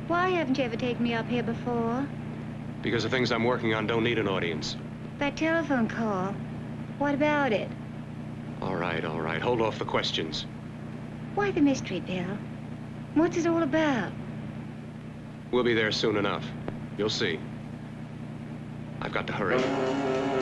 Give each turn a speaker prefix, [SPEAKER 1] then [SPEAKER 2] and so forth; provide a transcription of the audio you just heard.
[SPEAKER 1] Why haven't you ever taken me up here before?
[SPEAKER 2] Because the things I'm working on don't need an audience.
[SPEAKER 1] That telephone call. What about it?
[SPEAKER 2] All right. Hold off the questions.
[SPEAKER 1] Why the mystery, Bill? What's it all about?
[SPEAKER 2] We'll be there soon enough. You'll see. I've got to hurry.